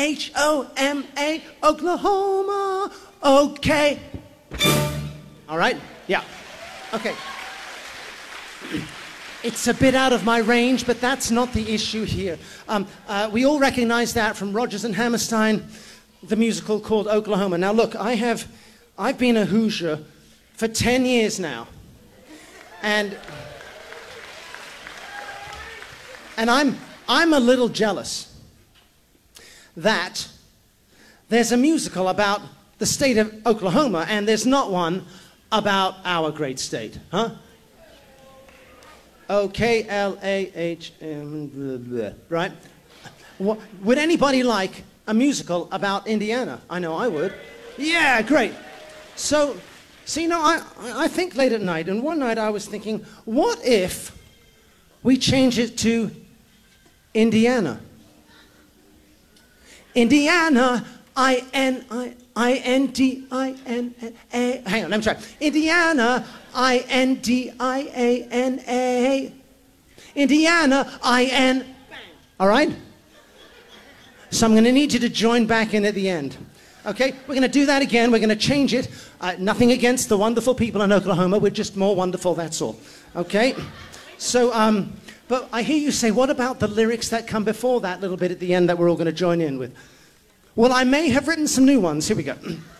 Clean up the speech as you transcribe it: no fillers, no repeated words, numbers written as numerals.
Oklahoma, Oklahoma, okay. All right? Yeah. Okay. It's a bit out of my range, but that's not the issue here. We all recognize that from Rodgers and Hammerstein, the musical called Oklahoma. Now look, I've been a Hoosier for 10 years now. And I'm a little jealous that there's a musical about the state of Oklahoma and there's not one about our great state, huh? O-K-L-A-H-M, right? Would anybody like a musical about Indiana? I know I would. Yeah, great. So, you know, I think late at night, and one night I was thinking, what if we change it to Indiana? Indiana, I-N-D-I-N-A. Hang on, let me try. Indiana, I-N-D-I-A-N-A. Indiana, I-N. All right? So I'm going to need you to join back in at the end. Okay? We're going to do that again. We're going to change it. Nothing against the wonderful people in Oklahoma. We're just more wonderful, that's all. Okay? So, but I hear you say, what about the lyrics that come before that little bit at the end that we're all going to join in with? Well, I may have written some new ones. Here we go.